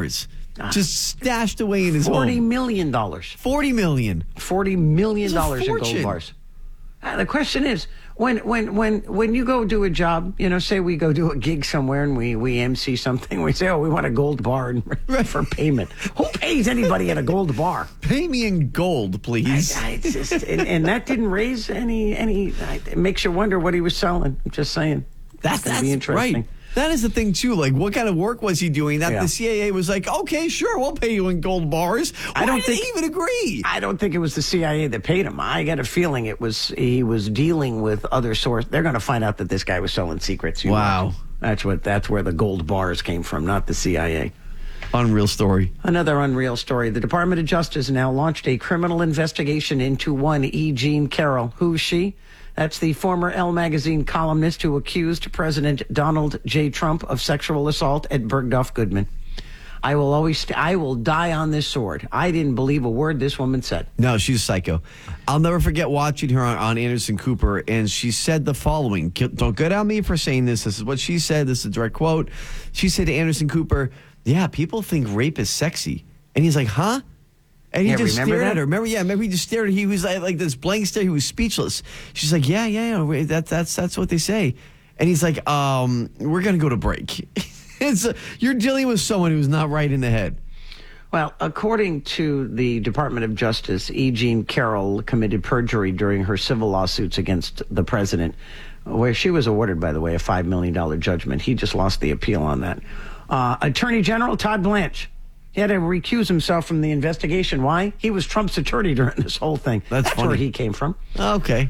just stashed away in his home. $40 million. $40 million. $40 million in gold fortune. bars. The question is, when you go do a job, say we go do a gig somewhere and we MC something, we say, we want a gold bar for payment. Who pays anybody at a gold bar? Pay me in gold, please. And that didn't raise any. It makes you wonder what he was selling. I'm just saying. That's going to be interesting. Right. That is the thing, too. Like, what kind of work was he doing that the CIA was like, okay, sure, we'll pay you in gold bars? Why did they even agree? I don't think it was the CIA that paid him. I got a feeling he was dealing with other sources. They're going to find out that this guy was selling secrets. Wow. That's where the gold bars came from, not the CIA. Unreal story. Another unreal story. The Department of Justice now launched a criminal investigation into one E. Jean Carroll. Who's she? That's the former Elle magazine columnist who accused President Donald J. Trump of sexual assault at Bergdorf Goodman. I will die on this sword. I didn't believe a word this woman said. No, she's psycho. I'll never forget watching her on Anderson Cooper, and she said the following. Don't get on me for saying this. This is what she said. This is a direct quote. She said to Anderson Cooper, yeah, people think rape is sexy. And he's like, huh? And he just stared at her. Remember he just stared at her. He was like this blank stare. He was speechless. She's like, yeah, that's what they say. And he's like, we're going to go to break. You're dealing with someone who's not right in the head. Well, according to the Department of Justice, E. Jean Carroll committed perjury during her civil lawsuits against the president, where she was awarded, by the way, a $5 million judgment. He just lost the appeal on that. Attorney General Todd Blanche. He had to recuse himself from the investigation. Why? He was Trump's attorney during this whole thing. That's funny. Where he came from. Okay.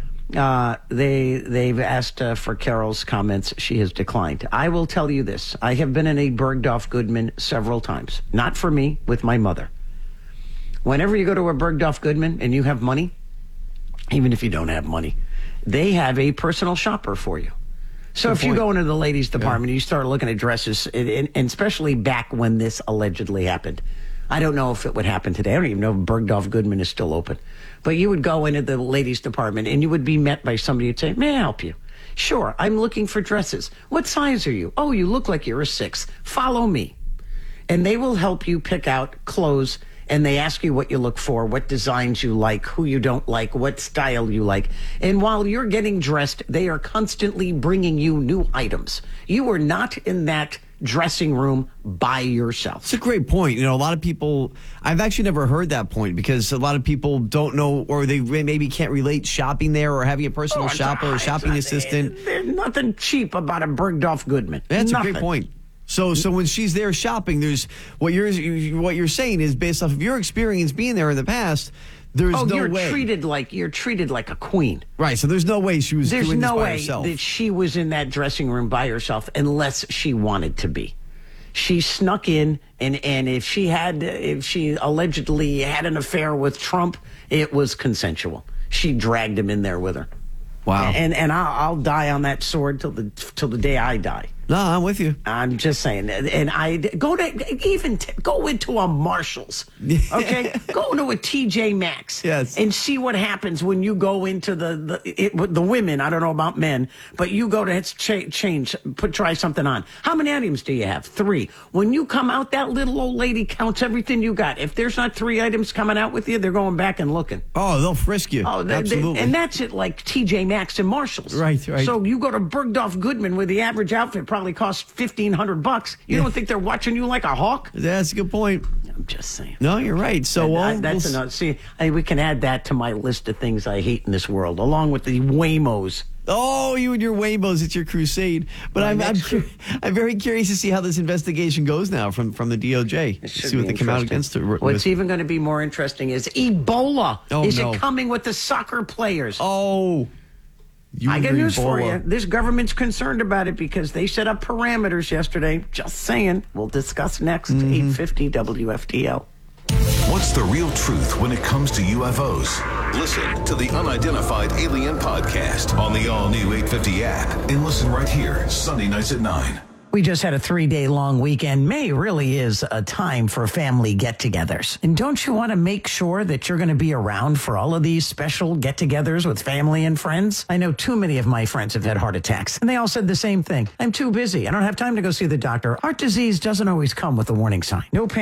They've asked for Carol's comments. She has declined. I will tell you this. I have been in a Bergdorf Goodman several times. Not for me, with my mother. Whenever you go to a Bergdorf Goodman and you have money, even if you don't have money, they have a personal shopper for you. So if you go into the ladies' department and you start looking at dresses, and especially back when this allegedly happened, I don't know if it would happen today. I don't even know if Bergdorf Goodman is still open. But you would go into the ladies' department and you would be met by somebody who'd say, may I help you? Sure, I'm looking for dresses. What size are you? Oh, you look like you're a 6. Follow me. And they will help you pick out clothes. And they ask you what you look for, what designs you like, who you don't like, what style you like. And while you're getting dressed, they are constantly bringing you new items. You are not in that dressing room by yourself. It's a great point. A lot of people, I've actually never heard that point because a lot of people don't know, or they maybe can't relate shopping there or having a personal shopper or shopping assistant. There's nothing cheap about a Bergdorf Goodman. That's a great point. So when she's there shopping, there's what you're saying is based off of your experience being there in the past. There's no way you're treated like a queen. Right. So there's no way she was doing this by herself. There's no way that she was in that dressing room by herself unless she wanted to be. She snuck in, and if she allegedly had an affair with Trump, it was consensual. She dragged him in there with her. Wow. And I'll die on that sword till the day I die. No, I'm with you. I'm just saying. And I go into a Marshall's, okay? Go into a TJ Maxx, yes, and see what happens when you go into the women. I don't know about men, but you go to try something on. How many items do you have? 3. When you come out, that little old lady counts everything you got. If there's not 3 items coming out with you, they're going back and looking. Oh, they'll frisk you. Oh, absolutely. And that's it, like TJ Maxx and Marshalls. Right. So you go to Bergdorf Goodman, where the average outfit probably costs $1,500. You don't think they're watching you like a hawk? That's a good point. I'm just saying. No, you're right. So that's enough. See, we can add that to my list of things I hate in this world, along with the Waymos. Oh, you and your Waymos, it's your crusade. But I'm very curious to see how this investigation goes now from the DOJ. See what they come out against her. What's even going to be more interesting is Ebola. It coming with the soccer players? Oh, I got news for you. This government's concerned about it because they set up parameters yesterday. Just saying. We'll discuss next. 850 WFTL. What's the real truth when it comes to UFOs? Listen to the Unidentified Alien Podcast on the all-new 850 app. And listen right here, Sunday nights at 9. We just had a 3-day-long weekend. May really is a time for family get-togethers. And don't you want to make sure that you're going to be around for all of these special get-togethers with family and friends? I know too many of my friends have had heart attacks, and they all said the same thing. I'm too busy. I don't have time to go see the doctor. Heart disease doesn't always come with a warning sign. No pain.